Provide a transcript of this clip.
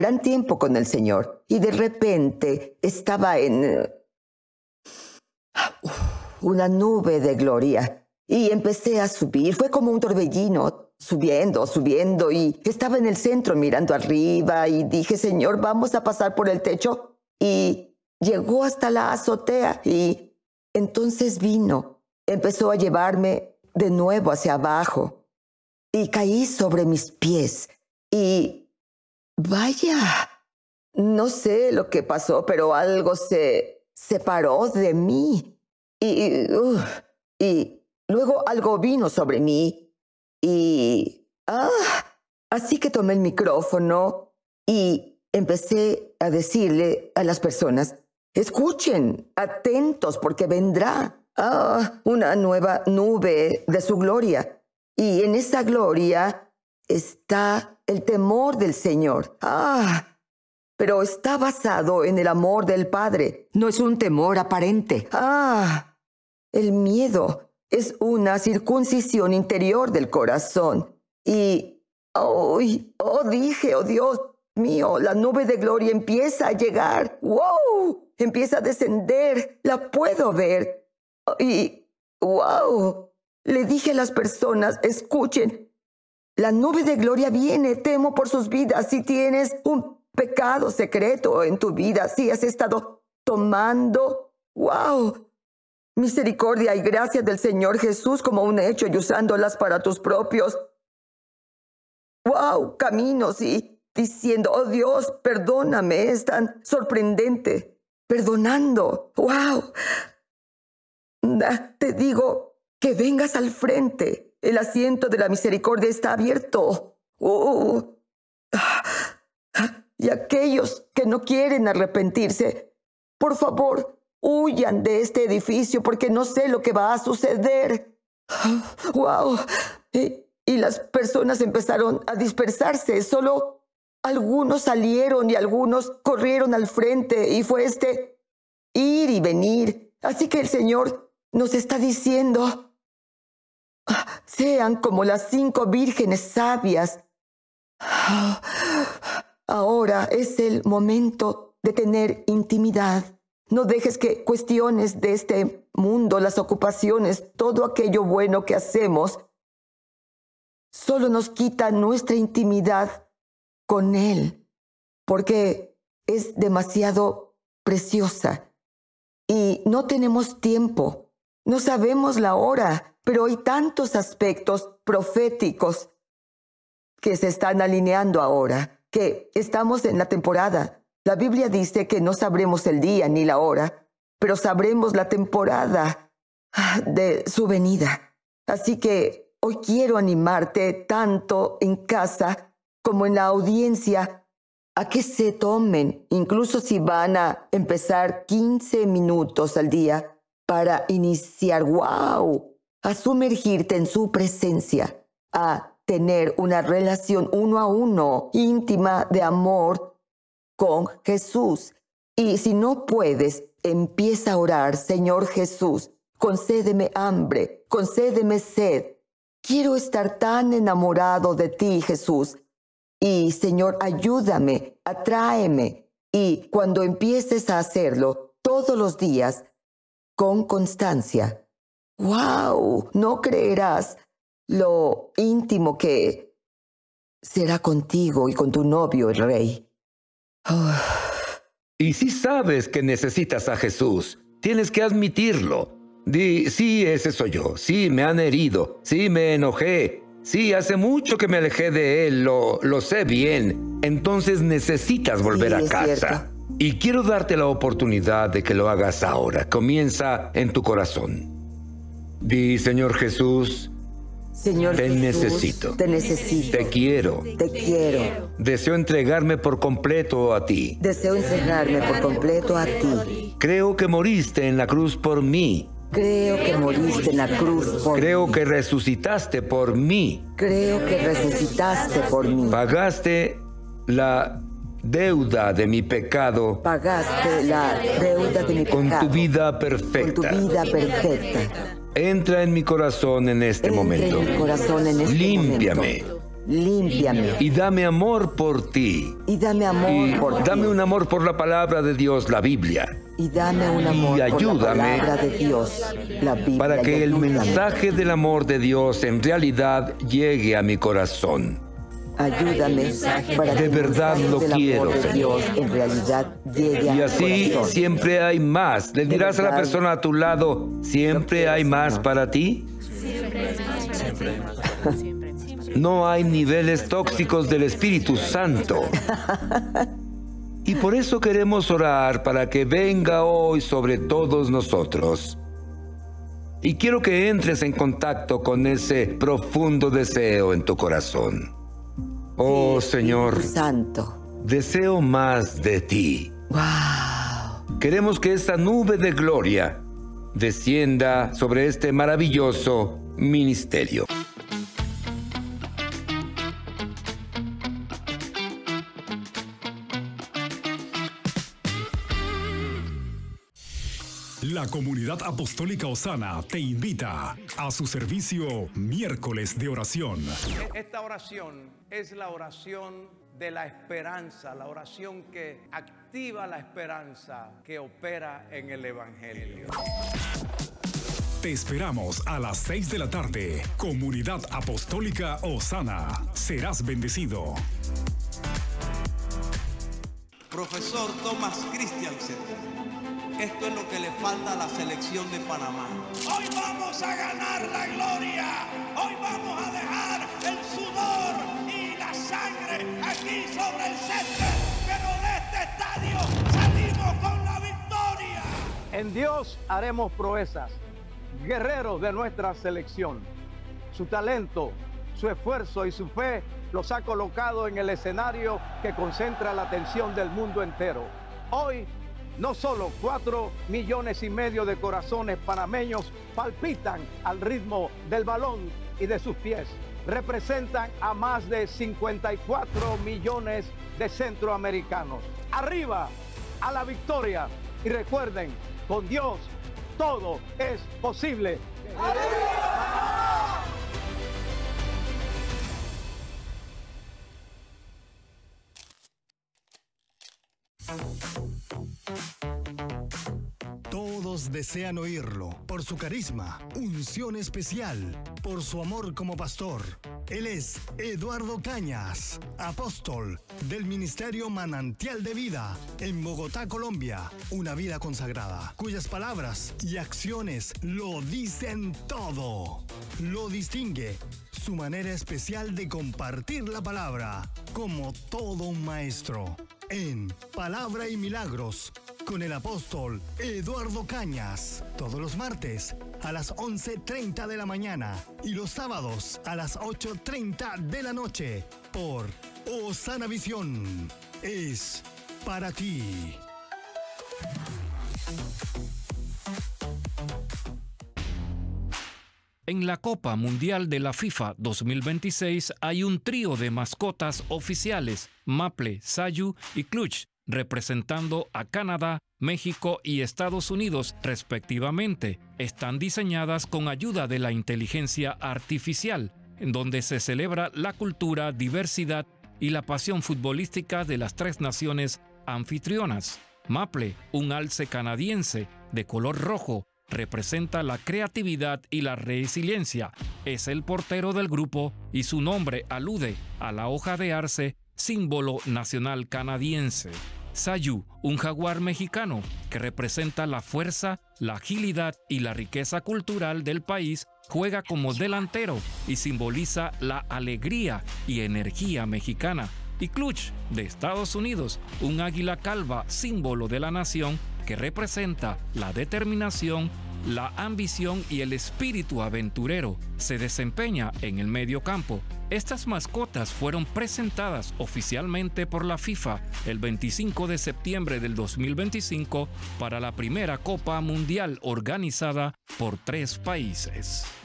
gran tiempo con el Señor y de repente estaba en una nube de gloria y empecé a subir. Fue como un torbellino, subiendo, subiendo, y estaba en el centro mirando arriba y dije, Señor, vamos a pasar por el techo, y llegó hasta la azotea y entonces vino, empezó a llevarme de nuevo hacia abajo y caí sobre mis pies y vaya, no sé lo que pasó, pero algo se separó de mí y luego algo vino sobre mí y así que tomé el micrófono y empecé a decirle a las personas, escuchen, atentos, porque vendrá una nueva nube de su gloria. Y en esa gloria está el temor del Señor. Pero está basado en el amor del Padre. No es un temor aparente. El miedo es una circuncisión interior del corazón. Y, dije, oh Dios mío, la nube de gloria empieza a llegar. ¡Wow! Empieza a descender. La puedo ver. Y, ¡wow! Le dije a las personas, escuchen, la nube de gloria viene, temo por sus vidas. Si tienes un pecado secreto en tu vida, si has estado tomando, ¡wow! Misericordia y gracia del Señor Jesús como un hecho y usándolas para tus propios, ¡wow!, caminos y diciendo, oh Dios, perdóname, es tan sorprendente, perdonando, ¡wow! Te digo que vengas al frente, el asiento de la misericordia está abierto. Y aquellos que no quieren arrepentirse, por favor, huyan de este edificio porque no sé lo que va a suceder. ¡Wow! Y las personas empezaron a dispersarse. Solo algunos salieron y algunos corrieron al frente. Y fue ir y venir. Así que el Señor nos está diciendo, sean como las 5 vírgenes sabias. Ahora es el momento de tener intimidad. No dejes que cuestiones de este mundo, las ocupaciones, todo aquello bueno que hacemos, solo nos quita nuestra intimidad con Él, porque es demasiado preciosa. Y no tenemos tiempo, no sabemos la hora, pero hay tantos aspectos proféticos que se están alineando ahora, que estamos en la temporada. La Biblia dice que no sabremos el día ni la hora, pero sabremos la temporada de su venida. Así que hoy quiero animarte tanto en casa como en la audiencia a que se tomen, incluso si van a empezar 15 minutos al día para iniciar, ¡wow!, a sumergirte en su presencia, a tener una relación 1 a 1 íntima de amor con Jesús. Y si no puedes, empieza a orar, Señor Jesús, concédeme hambre, concédeme sed. Quiero estar tan enamorado de ti, Jesús. Y, Señor, ayúdame, atráeme. Y cuando empieces a hacerlo todos los días, con constancia, ¡wow!, no creerás lo íntimo que será contigo y con tu novio, el Rey. Y si sabes que necesitas a Jesús, tienes que admitirlo. Di, sí, ese soy yo. Sí, me han herido. Sí, me enojé. Sí, hace mucho que me alejé de Él. Lo sé bien. Entonces necesitas volver a casa. Cierto. Y quiero darte la oportunidad de que lo hagas ahora. Comienza en tu corazón. Di, Señor Jesús, Señor te Jesús, necesito. Te necesito. Te quiero. Te quiero. Deseo entregarme por completo a ti. Deseo entregarme por completo a ti. Creo que moriste en la cruz por mí. Creo que moriste en la cruz por mí. Creo que resucitaste por mí. Creo que resucitaste por mí. Pagaste la deuda de mi pecado. Pagaste la deuda de mi pecado. Con tu vida perfecta. Con tu vida perfecta. Entra en mi corazón en este momento. En mi corazón en este Límpiame. momento. límpiame. Y dame amor por ti. Y dame amor Y por ti. dame un amor por la palabra de Dios, la Biblia. Y dame un amor Y por la ayúdame palabra de Dios, la Biblia. Para que y el ayúdame. mensaje del amor de Dios en realidad llegue a mi corazón. Ayúdame para que De el verdad mensaje lo del quiero, amor de Señor. Dios en realidad llegue a Y mi así corazón. siempre hay más. Le dirás a la verdad, persona a tu lado, ¿siempre hay más Señor. para ti? No hay niveles tóxicos del Espíritu Santo. Y por eso queremos orar para que venga hoy sobre todos nosotros. Y quiero que entres en contacto con ese profundo deseo en tu corazón. Oh Señor, Espíritu Santo. deseo más de ti. Wow. Queremos que esta nube de gloria descienda sobre este maravilloso ministerio. La Comunidad Apostólica Osana te invita a su servicio Miércoles de Oración. Esta oración es la oración de la esperanza, la oración que activa la esperanza que opera en el Evangelio. Te esperamos a las 6 de la tarde. Comunidad Apostólica Osana. Serás bendecido. Profesor Thomas Christiansen, esto es lo que le falta a la selección de Panamá. Hoy vamos a ganar la gloria. Hoy vamos a dejar el sudor y la sangre aquí sobre el césped. Pero de este estadio salimos con la victoria. En Dios haremos proezas. Guerreros de nuestra selección. Su talento, su esfuerzo y su fe los ha colocado en el escenario que concentra la atención del mundo entero. Hoy, no solo 4,5 millones de corazones panameños palpitan al ritmo del balón y de sus pies. Representan a más de 54 millones de centroamericanos. Arriba, a la victoria. Y recuerden, con Dios todo es posible. Todos desean oírlo por su carisma, unción especial, por su amor como pastor. Él es Eduardo Cañas, apóstol del Ministerio Manantial de Vida en Bogotá, Colombia. Una vida consagrada, cuyas palabras y acciones lo dicen todo. Lo distingue su manera especial de compartir la palabra, como todo un maestro. En Palabra y Milagros, con el apóstol Eduardo Cañas, todos los martes a las 11:30 de la mañana y los sábados a las 8:30 de la noche por Osana Visión. Es para ti. En la Copa Mundial de la FIFA 2026 hay un trío de mascotas oficiales, Maple, Sayu y Clutch, representando a Canadá, México y Estados Unidos respectivamente. Están diseñadas con ayuda de la inteligencia artificial, en donde se celebra la cultura, diversidad y la pasión futbolística de las tres naciones anfitrionas. Maple, un alce canadiense de color rojo, representa la creatividad y la resiliencia. Es el portero del grupo y su nombre alude a la hoja de arce, símbolo nacional canadiense. Sayu, un jaguar mexicano que representa la fuerza, la agilidad y la riqueza cultural del país, juega como delantero y simboliza la alegría y energía mexicana. Y Clutch, de Estados Unidos, un águila calva, símbolo de la nación, que representa la determinación, la ambición y el espíritu aventurero. Se desempeña en el medio campo. Estas mascotas fueron presentadas oficialmente por la FIFA el 25 de septiembre del 2025 para la primera Copa Mundial organizada por 3 países.